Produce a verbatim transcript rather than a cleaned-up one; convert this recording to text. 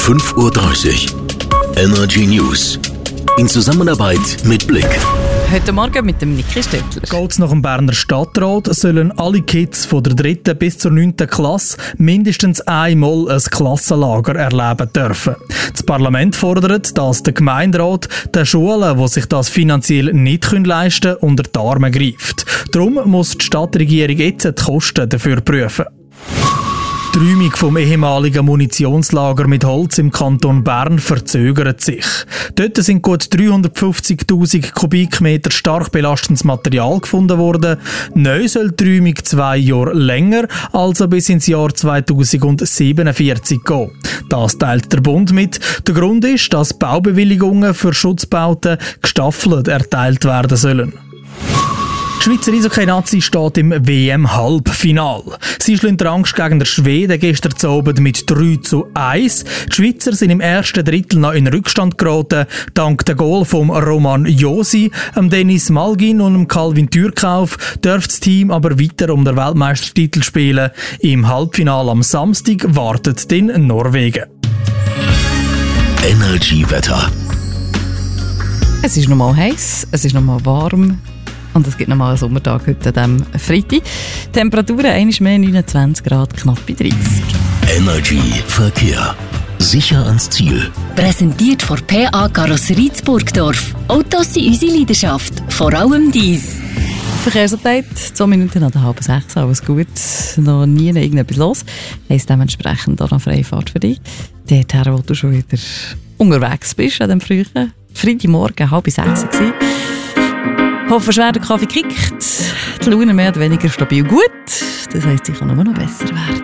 fünf Uhr dreißig. Energy News. In Zusammenarbeit mit Blick. Heute Morgen mit dem Niki Stöckler. Geht's nach dem Berner Stadtrat, sollen alle Kids von der dritten bis zur neunten Klasse mindestens einmal ein Klassenlager erleben dürfen. Das Parlament fordert, dass der Gemeinderat den Schulen, die sich das finanziell nicht leisten können, unter die Arme greift. Darum muss die Stadtregierung jetzt die Kosten dafür prüfen. Die Räumung vom ehemaligen Munitionslager mit Holz im Kanton Bern verzögert sich. Dort sind gut dreihundertfünfzigtausend Kubikmeter stark belastendes Material gefunden worden. Neu soll die Räumung zwei Jahre länger, also bis ins Jahr zweitausendsiebenundvierzig gehen. Das teilt der Bund mit. Der Grund ist, dass Baubewilligungen für Schutzbauten gestaffelt erteilt werden sollen. Die Schweizer Eishockey-Nazi steht im W M-Halbfinal. Sie schlägt Angst gegen den Schweden gestern Abend mit drei zu eins. Die Schweizer sind im ersten Drittel noch in Rückstand geraten, dank der Goal von Roman Josi, Dennis Malgin und Calvin Türkauf dürfte das Team aber weiter um den Weltmeistertitel spielen. Im Halbfinale am Samstag wartet den Norwegen. Energy-Wetter. Es ist nochmal heiß, es ist nochmal warm. Und es gibt nochmal einen Sommertag heute an diesem Freitag. Temperaturen einmal mehr neunundzwanzig Grad, knapp bei dreißig. Energy Verkehr. Sicher ans Ziel. Präsentiert von P A Karosserie Burgdorf. Autos sind unsere Leidenschaft, vor allem dies. Verkehrsupdate, zwei Minuten nach der halben sechs, alles gut. Noch nie irgendetwas los. Heisst dementsprechend auch noch Freifahrt für dich. Dorthin, wo du schon wieder unterwegs bist, an dem frühen Freitagmorgen, halb sechs war. Hoffe, schwer der Kaffee kickt. Die Laune mehr oder weniger stabil gut. Das heisst, sie kann nur noch besser werden.